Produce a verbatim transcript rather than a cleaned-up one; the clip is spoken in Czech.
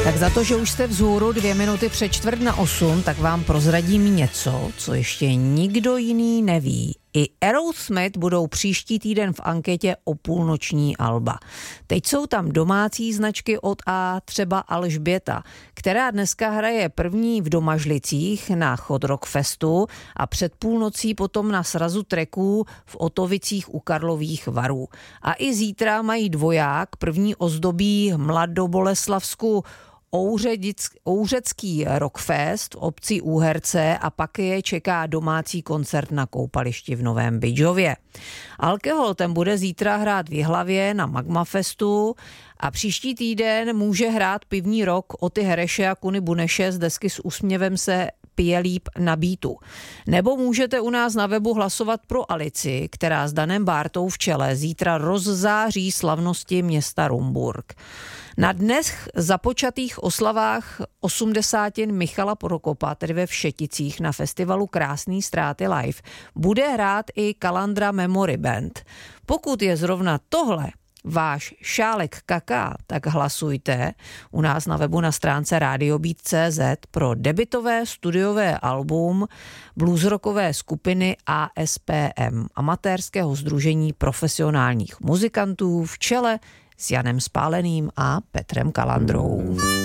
Tak za to, že už jste vzhůru dvě minuty před čtvrt na osm, tak vám prozradím něco, co ještě nikdo jiný neví. I Aerosmith budou příští týden v anketě o půlnoční alba. Teď jsou tam domácí značky od A, třeba Alžběta, která dneska hraje první v Domažlicích na Hot Rock Festu a před půlnocí potom na srazu tracků v Otovicích u Karlových Varů. A i zítra mají dvoják, první ozdobí Mladoboleslavsku Ouřecký Rockfest v obci Úherce a pak je čeká domácí koncert na koupališti v Novém Bydžově. Alkohol ten bude zítra hrát v Jihlavě na Magmafestu a příští týden může hrát pivní rok Oty Hereše a Kuny Buneše z desky S úsměvem se pije líp na beatu. Nebo můžete u nás na webu hlasovat pro Alici, která s Danem Bártou v čele zítra rozzáří slavnosti města Rumburk. Na dnes započatých oslavách osmdesátin Michala Prokopa, tedy ve Všeticích na festivalu Krásný ztráty live, bude hrát i Kalandra Memory Band. Pokud je zrovna tohle váš šálek kaká, tak hlasujte u nás na webu na stránce radiobit tečka cé zet pro debutové studiové album bluesrockové skupiny A S P M, amatérského sdružení profesionálních muzikantů v čele s Janem Spáleným a Petrem Kalandrou.